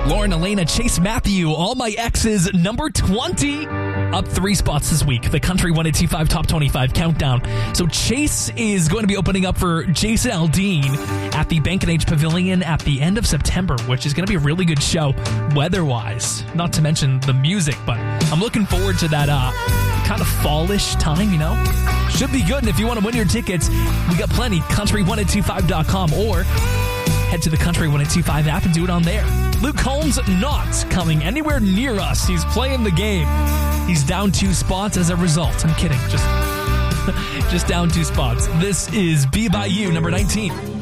Lauren Elena, Chase Matthew, All My Exes, number 20. Up 3 spots this week, the Country 102.5 Top 25 Countdown. So Chase is going to be opening up for Jason Aldean at the Bank & H Pavilion at the end of September, which is going to be a really good show weather-wise. Not to mention the music, but I'm looking forward to that kind of fallish time, you know? Should be good, and if you want to win your tickets, we got plenty. Country1025.com or head to the Country 1025 app and do it on there. Luke Combs not coming anywhere near us. He's playing the game. He's down 2 spots as a result. I'm kidding. Just down 2 spots. This is Be By You, number 19.